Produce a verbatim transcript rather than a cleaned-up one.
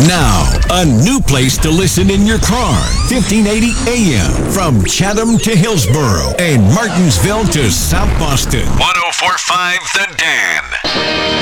Now, a new place to listen in your car. fifteen eighty A M from Chatham to Hillsborough and Martinsville to South Boston. one oh four point five The Dan.